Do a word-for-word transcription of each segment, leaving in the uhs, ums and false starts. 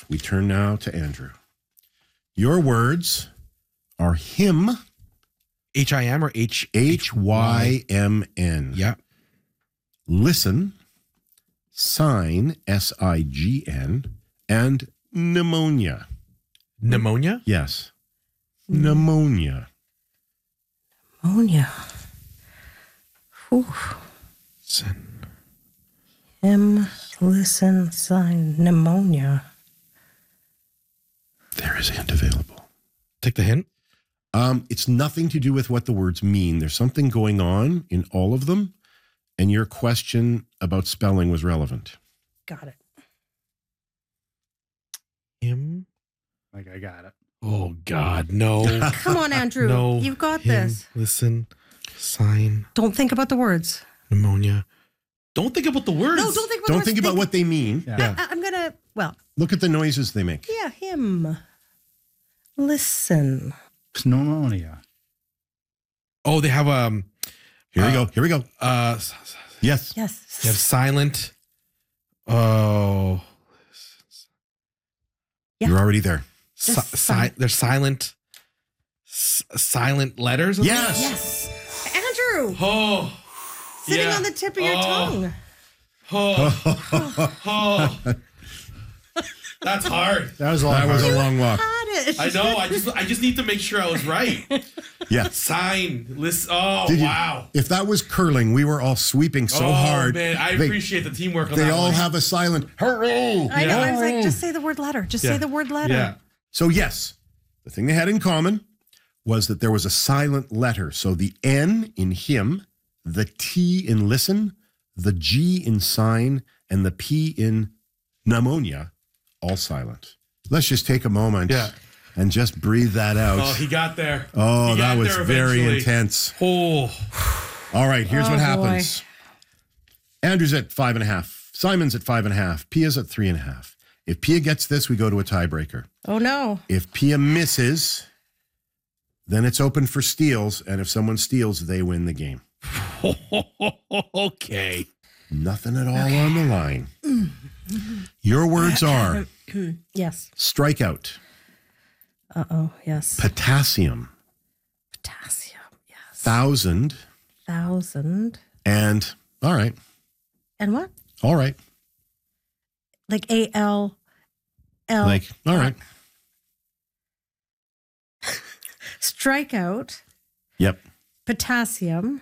We turn now to Andrew. Your words are hymn. H I M or H? H Y M N. Yeah. Listen, sign, S I G N, and pneumonia. Pneumonia? Yes. Pneumonia. Pneumonia. Whew. Listen. Him, listen, sign, pneumonia. There is a hint available. Take the hint. Um, it's nothing to do with what the words mean. There's something going on in all of them, and your question about spelling was relevant. Got it. Him. Like, I got it. Oh, God, no. Come on, Andrew. No. You've got Him, this. Listen, sign, Don't think about the words. pneumonia. Don't think about the words. No, don't think about Don't the words. think about what they mean. Yeah. Yeah. I, I'm going to, well, Look at the noises they make. yeah, him. Listen. Pneumonia. Oh, they have um. Here we Uh, go. Here we go. Uh, s- s- Yes. Yes. they have silent. Oh, Yeah. You're already there. si- Just si- silent. they're silent. S- silent letters. of Yes. Yes. Andrew. Oh, Sitting yeah. on the tip of your Oh. tongue. Oh, oh. That's hard. That was a lot That was harder. a long walk. Had it. I know. I just, I just need to make sure I was right. Yes. Sign. Listen. Oh, Did you- wow. If that was curling, we were all sweeping so oh, hard. man, I They- appreciate the teamwork on They that all one. have a silent hurrah. I know. I was like, Yeah. just say the word letter. Just Yeah. say the word letter. Yeah. So yes, the thing they had in common was that there was a silent letter. So the N in him, the T in listen, the G in sign, and the P in pneumonia, all silent. Let's just take a moment Yeah. and just breathe that out. Oh, he got there. Oh, He that got was there very eventually. intense. Oh, All right, here's Oh, what boy. happens. Andrew's at five and a half. Simon's at five and a half. Pia's at three and a half. If Pia gets this, we go to a tiebreaker. Oh, no. If Pia misses, then it's open for steals. And if someone steals, they win the game. okay. Nothing at all on the line. Your words are Yes. strikeout, Uh-oh. Yes. potassium, Potassium. Yes. thousand, Thousand. and all right, And what? all right. Like A L L. Like, all right. Strikeout. Yep. Potassium.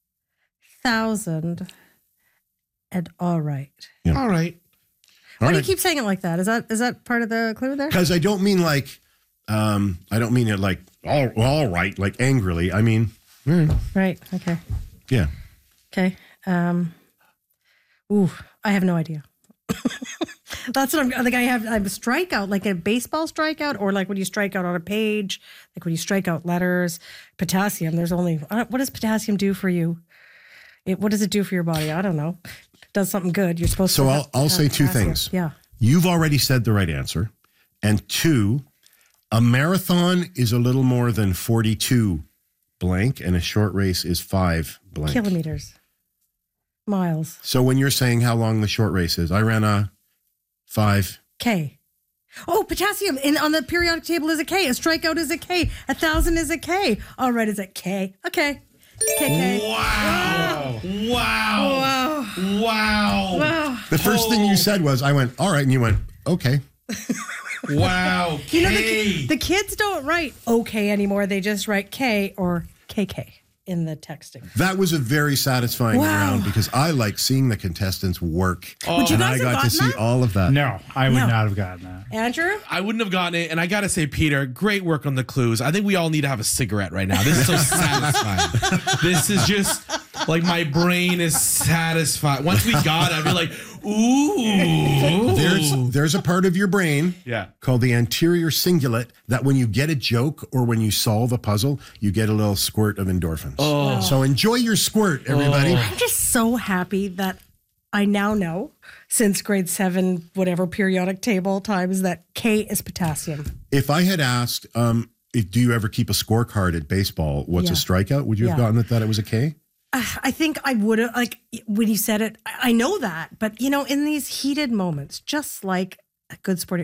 Thousand. And all right. Yeah. All right. Why All do right. you keep saying it like that? Is that is that part of the clue there? Because I don't mean like, um, I don't mean it like, all, all right, like angrily. I mean, mm, Right. Okay. yeah. Okay. Um. Ooh, I have no idea. That's what I'm. I think I have. I'm a strikeout, like a baseball strikeout, or like when you strike out on a page, like when you strike out letters. Potassium. There's only. I don't- What does potassium do for you? It. What does it do for your body? I don't know. It does something good. You're supposed So to. I'll, have- I'll have say two potassium. things. Yeah. You've already said the right answer. And two, a marathon is a little more than forty-two blank, and a short race is five blank. Kilometers. Miles. So when you're saying how long the short race is, I ran a five. K. Oh, potassium in on the periodic table is a K. A strikeout is a K. A thousand is a K. All right, is it K? Okay. K K. Wow. Wow. Wow. Wow. Wow. The first thing you said was, I went, all right. And you went, okay. Wow. You know, K. the, the kids don't write okay anymore. They just write K or K K in the texting. That was a very satisfying Wow. round because I like seeing the contestants work. Would you and guys I have got to gotten see that? all of that. No, I would No. not have gotten that. Andrew? I wouldn't have gotten it. And I got to say, Peter, great work on the clues. I think we all need to have a cigarette right now. This is so satisfying. This is just like my brain is satisfied. Once we got it, I'd be like, ooh. There's there's a part of your brain Yeah. called the anterior cingulate that when you get a joke or when you solve a puzzle, you get a little squirt of endorphins. Oh. So enjoy your squirt, everybody. I'm just so happy that I now know since grade seven, whatever periodic table times, that K is potassium. If I had asked, um, if, do you ever keep a scorecard at baseball? What's a Yeah. strikeout? Would you have Yeah. gotten it that it was a K? Uh, I think I would have, like, when you said it, I I know that. But, you know, in these heated moments, just like a good sporting,